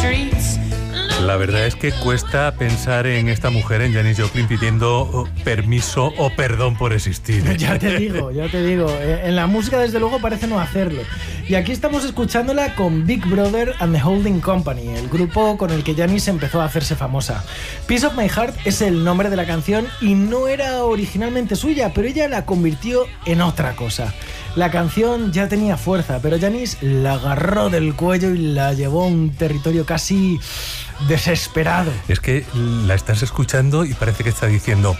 La verdad es que cuesta pensar en esta mujer, en Janis Joplin, pidiendo permiso o perdón por existir. Ya te digo. En la música, desde luego, parece no hacerlo. Y aquí estamos escuchándola con Big Brother and the Holding Company, el grupo con el que Janis empezó a hacerse famosa. Piece of My Heart es el nombre de la canción y no era originalmente suya, pero ella la convirtió en otra cosa. La canción ya tenía fuerza, pero Janis la agarró del cuello y la llevó a un territorio casi desesperado. Es que la estás escuchando y parece que está diciendo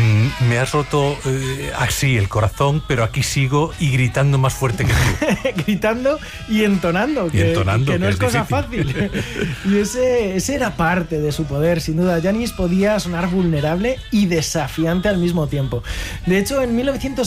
me has roto así el corazón, pero aquí sigo y gritando más fuerte que tú. Gritando y entonando, que no es cosa fácil. Y ese era parte de su poder, sin duda. Janis podía sonar vulnerable y desafiante al mismo tiempo. De hecho, en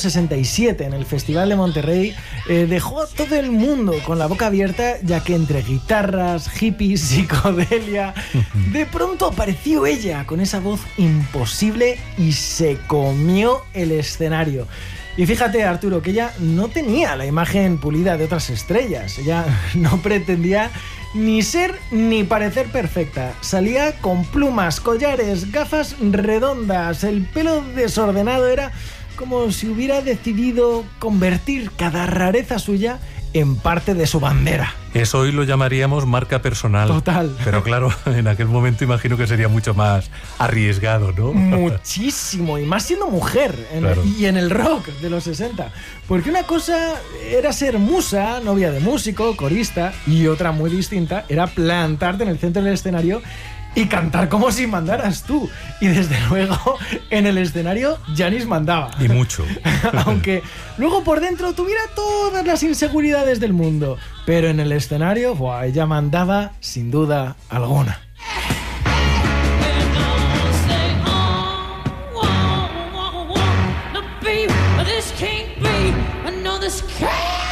1967, en el Festival de Monterrey, dejó a todo el mundo con la boca abierta, ya que entre guitarras, hippies, psicodelia, de pronto apareció ella con esa voz imposible y se comió el escenario. Y fíjate, Arturo, que ella no tenía la imagen pulida de otras estrellas. Ella no pretendía ni ser ni parecer perfecta. Salía con plumas, collares, gafas redondas, el pelo desordenado. Era como si hubiera decidido convertir cada rareza suya en parte de su bandera. Eso hoy lo llamaríamos marca personal. Total. Pero claro, en aquel momento imagino que sería mucho más arriesgado, ¿no? Muchísimo, y más siendo mujer, claro. Y en el rock de los 60. Porque una cosa era ser musa, novia de músico, corista, y otra muy distinta era plantarte en el centro del escenario y cantar como si mandaras tú. Y desde luego, en el escenario, Janis mandaba. Y mucho. Aunque luego por dentro tuviera todas las inseguridades del mundo. Pero en el escenario, ella mandaba sin duda alguna. This can't be another